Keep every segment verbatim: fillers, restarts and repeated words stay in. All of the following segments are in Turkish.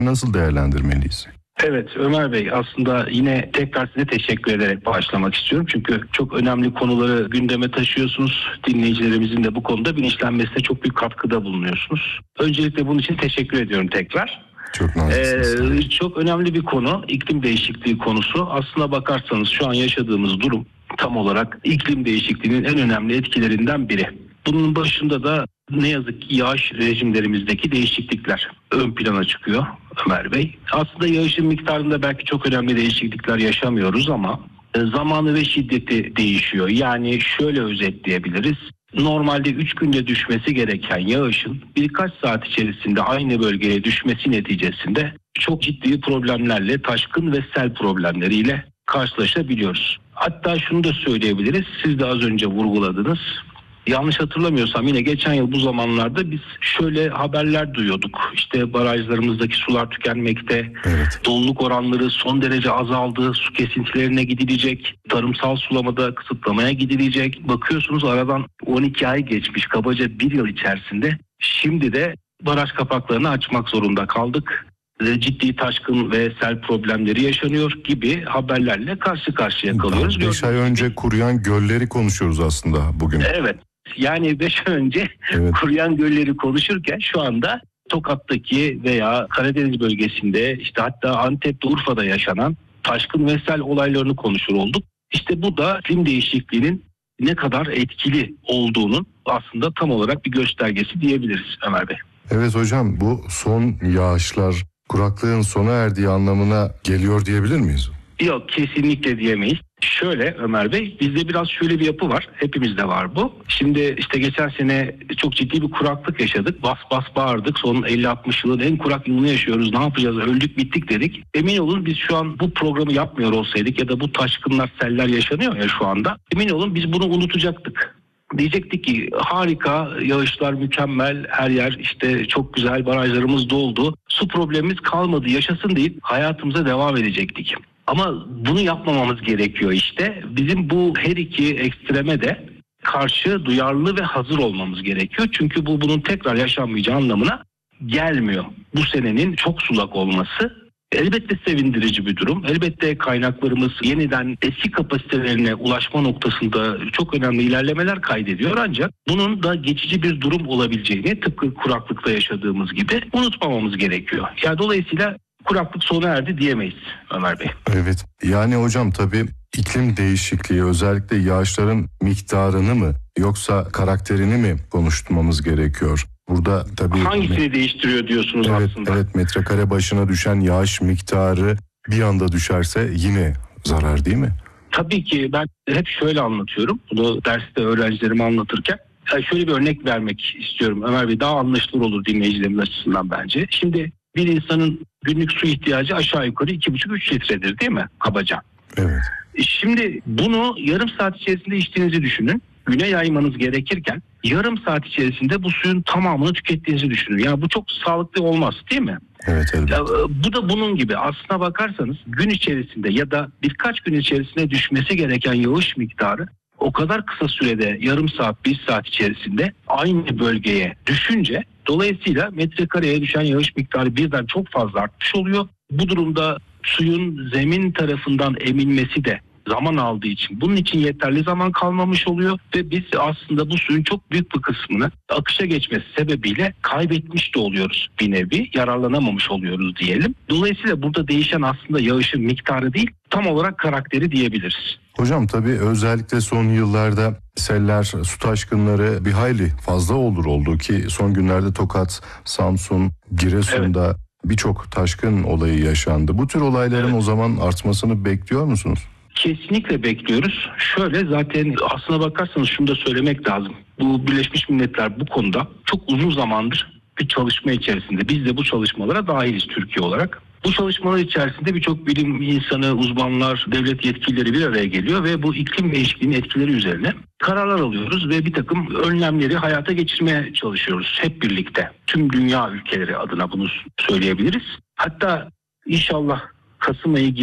nasıl değerlendirmeliyiz? Evet Ömer Bey, aslında yine tekrar size teşekkür ederek başlamak istiyorum. Çünkü çok önemli konuları gündeme taşıyorsunuz. Dinleyicilerimizin de bu konuda bilinçlenmesine çok büyük katkıda bulunuyorsunuz. Öncelikle bunun için teşekkür ediyorum tekrar. Çok naziksiniz. Ee, çok önemli bir konu, iklim değişikliği konusu. Aslına bakarsanız şu an yaşadığımız durum tam olarak iklim değişikliğinin en önemli etkilerinden biri. Bunun başında da ne yazık ki yağış rejimlerimizdeki değişiklikler ön plana çıkıyor Ömer Bey. Aslında yağışın miktarında belki çok önemli değişiklikler yaşamıyoruz ama zamanı ve şiddeti değişiyor. Yani şöyle özetleyebiliriz. Normalde üç günde düşmesi gereken yağışın birkaç saat içerisinde aynı bölgeye düşmesi neticesinde çok ciddi problemlerle, taşkın ve sel problemleriyle karşılaşabiliyoruz. Hatta şunu da söyleyebiliriz. Siz de az önce vurguladınız. Yanlış hatırlamıyorsam yine geçen yıl bu zamanlarda biz şöyle haberler duyuyorduk. İşte barajlarımızdaki sular tükenmekte, Evet. doluluk oranları son derece azaldı, su kesintilerine gidilecek, tarımsal sulamada kısıtlamaya gidilecek. Bakıyorsunuz aradan on iki ay geçmiş, kabaca bir yıl içerisinde. Şimdi de baraj kapaklarını açmak zorunda kaldık. Ciddi taşkın ve sel problemleri yaşanıyor gibi haberlerle karşı karşıya kalıyoruz. beş ay önce kuruyan gölleri konuşuyoruz aslında bugün. Evet. Yani beş ay önce Evet. kuruyan gölleri konuşurken şu anda Tokat'taki veya Karadeniz bölgesinde, işte hatta Antep'te, Urfa'da yaşanan taşkın ve sel olaylarını konuşur olduk. İşte bu da iklim değişikliğinin ne kadar etkili olduğunun aslında tam olarak bir göstergesi diyebiliriz Ömer Bey. Evet hocam, bu son yağışlar kuraklığın sona erdiği anlamına geliyor diyebilir miyiz? Yok, kesinlikle diyemeyiz. Şöyle Ömer Bey, bizde biraz şöyle bir yapı var. Hepimizde var bu. Şimdi işte geçen sene çok ciddi bir kuraklık yaşadık. Bas bas bağırdık. Son elli altmış yılın en kurak yılını yaşıyoruz. Ne yapacağız? Öldük bittik dedik. Emin olun biz şu an bu programı yapmıyor olsaydık ya da bu taşkınlar, seller yaşanıyor ya şu anda. Emin olun biz bunu unutacaktık. Diyecektik ki harika, yağışlar mükemmel, her yer işte çok güzel, barajlarımız doldu. Su problemimiz kalmadı, yaşasın deyip hayatımıza devam edecektik. Ama bunu yapmamamız gerekiyor işte. Bizim bu her iki ekstreme de karşı duyarlı ve hazır olmamız gerekiyor. Çünkü bu bunun tekrar yaşanmayacağı anlamına gelmiyor. Bu senenin çok sulak olması elbette sevindirici bir durum. Elbette kaynaklarımız yeniden eski kapasitelerine ulaşma noktasında çok önemli ilerlemeler kaydediyor. Ancak bunun da geçici bir durum olabileceğini tıpkı kuraklıkta yaşadığımız gibi unutmamamız gerekiyor. Yani dolayısıyla kuraklık sona erdi diyemeyiz Ömer Bey. Evet. Yani hocam tabii iklim değişikliği, özellikle yağışların miktarını mı yoksa karakterini mi konuşturmamız gerekiyor? Burada tabii hangisini me- değiştiriyor diyorsunuz evet, aslında? Evet, metrekare başına düşen yağış miktarı bir anda düşerse yine zarar değil mi? Tabii ki ben hep şöyle anlatıyorum. Bunu derste öğrencilerime anlatırken. Yani şöyle bir örnek vermek istiyorum Ömer Bey. Daha anlaşılır olur dinleyicilerimiz açısından bence. Şimdi bir insanın günlük su ihtiyacı aşağı yukarı iki buçuk üç litredir değil mi kabaca? Evet. Şimdi bunu yarım saat içerisinde içtiğinizi düşünün. Güne yaymanız gerekirken yarım saat içerisinde bu suyun tamamını tükettiğinizi düşünün. Yani bu çok sağlıklı olmaz değil mi? Evet, elbette. Ya, bu da bunun gibi. Aslına bakarsanız gün içerisinde ya da birkaç gün içerisinde düşmesi gereken yağış miktarı o kadar kısa sürede, yarım saat, bir saat içerisinde aynı bölgeye düşünce dolayısıyla metrekareye düşen yağış miktarı birden çok fazla artmış oluyor. Bu durumda suyun zemin tarafından emilmesi de zaman aldığı için bunun için yeterli zaman kalmamış oluyor ve biz aslında bu suyun çok büyük bir kısmını akışa geçmesi sebebiyle kaybetmiş de oluyoruz bir nevi, yararlanamamış oluyoruz diyelim. Dolayısıyla burada değişen aslında yağışın miktarı değil, tam olarak karakteri diyebiliriz. Hocam tabii özellikle son yıllarda seller, su taşkınları bir hayli fazla olur oldu ki son günlerde Tokat, Samsun, Giresun'da evet. birçok taşkın olayı yaşandı. Bu tür olayların evet. o zaman artmasını bekliyor musunuz? Kesinlikle bekliyoruz. Şöyle zaten aslına bakarsanız şunu da söylemek lazım. Bu Birleşmiş Milletler bu konuda çok uzun zamandır bir çalışma içerisinde. Biz de bu çalışmalara dahiliz Türkiye olarak. Bu çalışmalar içerisinde birçok bilim insanı, uzmanlar, devlet yetkilileri bir araya geliyor ve bu iklim değişikliğinin etkileri üzerine kararlar alıyoruz ve bir takım önlemleri hayata geçirmeye çalışıyoruz hep birlikte. Tüm dünya ülkeleri adına bunu söyleyebiliriz. Hatta inşallah Kasım ayı gibi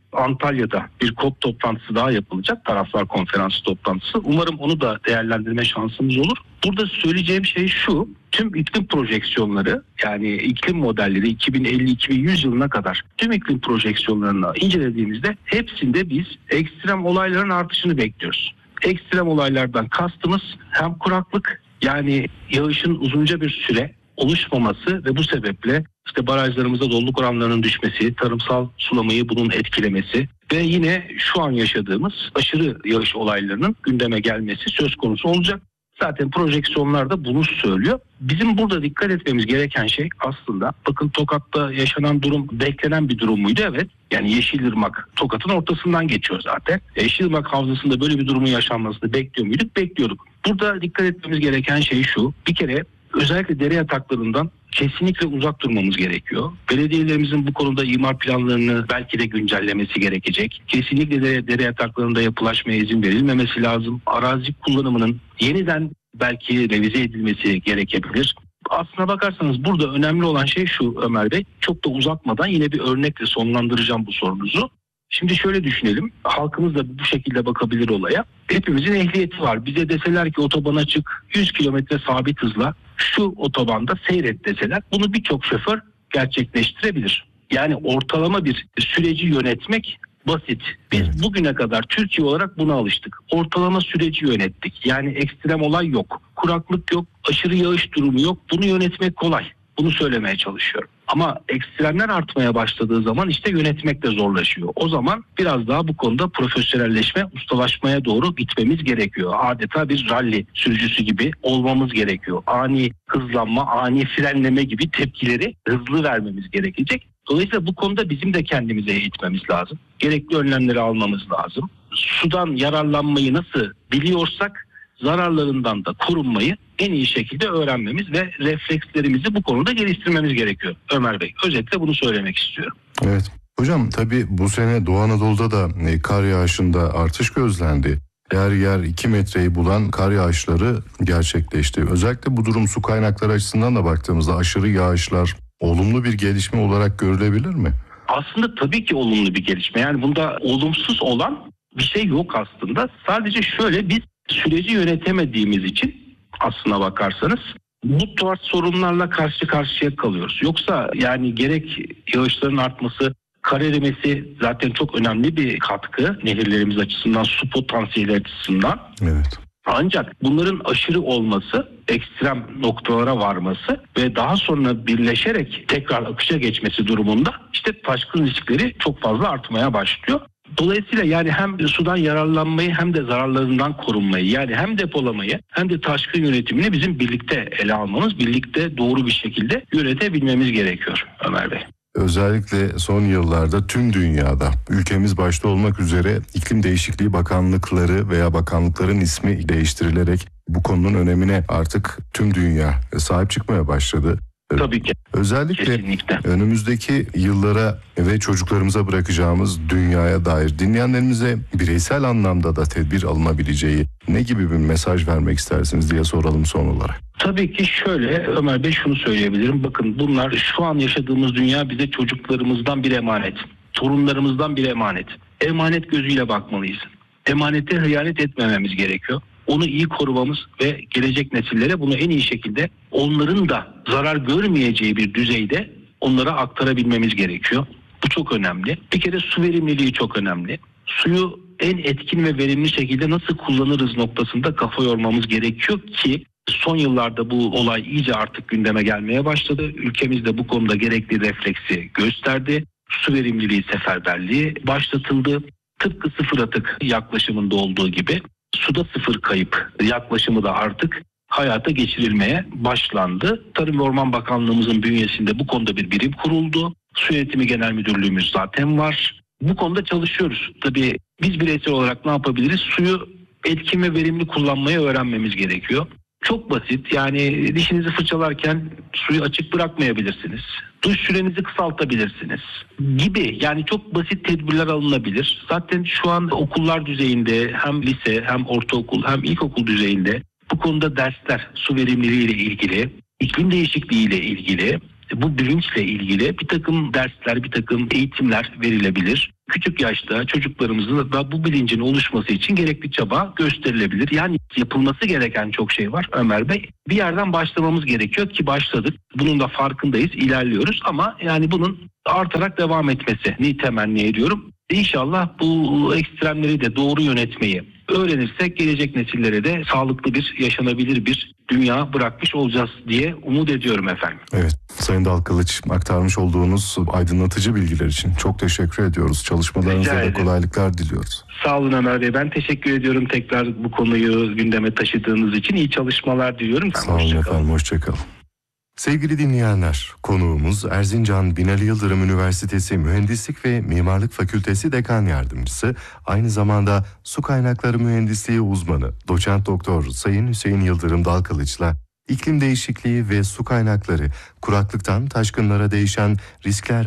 Antalya'da bir COP toplantısı daha yapılacak. Taraflar konferansı toplantısı. Umarım onu da değerlendirme şansımız olur. Burada söyleyeceğim şey şu. Tüm iklim projeksiyonları, yani iklim modelleri iki bin elli iki bin yüz yılına kadar tüm iklim projeksiyonlarını incelediğimizde hepsinde biz ekstrem olayların artışını bekliyoruz. Ekstrem olaylardan kastımız hem kuraklık, yani yağışın uzunca bir süre oluşmaması ve bu sebeple işte barajlarımızda doluluk oranlarının düşmesi, tarımsal sulamayı bunun etkilemesi ve yine şu an yaşadığımız aşırı yağış olaylarının gündeme gelmesi söz konusu olacak. Zaten projeksiyonlar da bunu söylüyor. Bizim burada dikkat etmemiz gereken şey aslında, bakın Tokat'ta yaşanan durum beklenen bir durum muydu? Evet. Yani Yeşilırmak Tokat'ın ortasından geçiyor zaten. Yeşilırmak Havzası'nda böyle bir durumun yaşanmasını bekliyor muyduk? Bekliyorduk. Burada dikkat etmemiz gereken şey şu. Bir kere özellikle dere yataklarından kesinlikle uzak durmamız gerekiyor. Belediyelerimizin bu konuda imar planlarını belki de güncellemesi gerekecek. Kesinlikle de dere yataklarında yapılaşmaya izin verilmemesi lazım. Arazi kullanımının yeniden belki revize edilmesi gerekebilir. Aslına bakarsanız burada önemli olan şey şu Ömer Bey. Çok da uzatmadan yine bir örnekle sonlandıracağım bu sorunuzu. Şimdi şöyle düşünelim. Halkımız da bu şekilde bakabilir olaya. Hepimizin ehliyeti var. Bize deseler ki otobana çık, yüz kilometre sabit hızla şu otobanda seyret deseler, bunu birçok şoför gerçekleştirebilir. Yani ortalama bir süreci yönetmek basit. Biz evet. bugüne kadar Türkiye olarak buna alıştık. Ortalama süreci yönettik. Yani ekstrem olay yok. Kuraklık yok. Aşırı yağış durumu yok. Bunu yönetmek kolay. Bunu söylemeye çalışıyorum. Ama ekstremler artmaya başladığı zaman işte yönetmek de zorlaşıyor. O zaman biraz daha bu konuda profesyonelleşme, ustalaşmaya doğru gitmemiz gerekiyor. Adeta bir ralli sürücüsü gibi olmamız gerekiyor. Ani hızlanma, ani frenleme gibi tepkileri hızlı vermemiz gerekecek. Dolayısıyla bu konuda bizim de kendimize eğitmemiz lazım. Gerekli önlemleri almamız lazım. Sudan yararlanmayı nasıl biliyorsak zararlarından da korunmayı en iyi şekilde öğrenmemiz ve reflekslerimizi bu konuda geliştirmemiz gerekiyor Ömer Bey. Özetle bunu söylemek istiyorum. Evet. Hocam tabii bu sene Doğu Anadolu'da da kar yağışında artış gözlendi. Yer yer iki metreyi bulan kar yağışları gerçekleşti. Özellikle bu durum su kaynakları açısından da baktığımızda aşırı yağışlar olumlu bir gelişme olarak görülebilir mi? Aslında tabii ki olumlu bir gelişme. Yani bunda olumsuz olan bir şey yok aslında. Sadece şöyle, biz süreci yönetemediğimiz için aslına bakarsanız bu tarz sorunlarla karşı karşıya kalıyoruz. Yoksa yani gerek yağışların artması, kar erimesi zaten çok önemli bir katkı nehirlerimiz açısından, su potansiyeli açısından. Evet. Ancak bunların aşırı olması, ekstrem noktalara varması ve daha sonra birleşerek tekrar akışa geçmesi durumunda işte taşkın riskleri çok fazla artmaya başlıyor. Dolayısıyla yani hem sudan yararlanmayı hem de zararlarından korunmayı, yani hem depolamayı hem de taşkın yönetimini bizim birlikte ele almamız, birlikte doğru bir şekilde yönetebilmemiz gerekiyor Ömer Bey. Özellikle son yıllarda tüm dünyada, ülkemiz başta olmak üzere iklim değişikliği bakanlıkları veya bakanlıkların ismi değiştirilerek bu konunun önemine artık tüm dünya sahip çıkmaya başladı. Tabii ki. Özellikle kesinlikle önümüzdeki yıllara ve çocuklarımıza bırakacağımız dünyaya dair dinleyenlerimize bireysel anlamda da tedbir alınabileceği ne gibi bir mesaj vermek istersiniz diye soralım son olarak. Tabii ki şöyle Ömer Bey, şunu söyleyebilirim. Bakın, bunlar şu an yaşadığımız dünya bize çocuklarımızdan bir emanet. Torunlarımızdan bir emanet. Emanet gözüyle bakmalıyız. Emanete hıyanet etmememiz gerekiyor. Onu iyi korumamız ve gelecek nesillere bunu en iyi şekilde onların da zarar görmeyeceği bir düzeyde onlara aktarabilmemiz gerekiyor. Bu çok önemli. Bir kere su verimliliği çok önemli. Suyu en etkin ve verimli şekilde nasıl kullanırız noktasında kafa yormamız gerekiyor ki son yıllarda bu olay iyice artık gündeme gelmeye başladı. Ülkemiz de bu konuda gerekli refleksi gösterdi. Su verimliliği seferberliği başlatıldı. Tıpkı sıfır atık yaklaşımında olduğu gibi suda sıfır kayıp yaklaşımı da artık hayata geçirilmeye başlandı. Tarım ve Orman Bakanlığımızın bünyesinde bu konuda bir birim kuruldu. Su Yönetimi Genel Müdürlüğümüz zaten var. Bu konuda çalışıyoruz. Tabii biz bireysel olarak ne yapabiliriz? Suyu etkin ve verimli kullanmayı öğrenmemiz gerekiyor. Çok basit, yani dişinizi fırçalarken suyu açık bırakmayabilirsiniz. Duş sürenizi kısaltabilirsiniz gibi, yani çok basit tedbirler alınabilir. Zaten şu an okullar düzeyinde hem lise hem ortaokul hem ilkokul düzeyinde bu konuda dersler su verimliliği ile ilgili, iklim değişikliği ile ilgili bu bilinçle ilgili bir takım dersler, bir takım eğitimler verilebilir. Küçük yaşta çocuklarımızın da bu bilincin oluşması için gerekli çaba gösterilebilir. Yani yapılması gereken çok şey var Ömer Bey. Bir yerden başlamamız gerekiyor ki başladık. Bunun da farkındayız, ilerliyoruz ama yani bunun artarak devam etmesini temenni ediyorum. İnşallah bu ekstremleri de doğru yönetmeyi öğrenirsek gelecek nesillere de sağlıklı bir, yaşanabilir bir dünya bırakmış olacağız diye umut ediyorum efendim. Evet, Sayın Dalkılıç, aktarmış olduğunuz aydınlatıcı bilgiler için çok teşekkür ediyoruz. Çalışmalarınızda da kolaylıklar diliyoruz. Sağ olun Ömer Bey. Ben teşekkür ediyorum tekrar bu konuyu gündeme taşıdığınız için. İyi çalışmalar diliyorum. Sağ olun efendim, hoşçakalın. Sevgili dinleyenler, konuğumuz Erzincan Binali Yıldırım Üniversitesi Mühendislik ve Mimarlık Fakültesi Dekan Yardımcısı, aynı zamanda Su Kaynakları Mühendisliği uzmanı Doçent Doktor Sayın Hüseyin Yıldırım Dalkılıç'la iklim değişikliği ve su kaynakları, kuraklıktan taşkınlara değişen riskler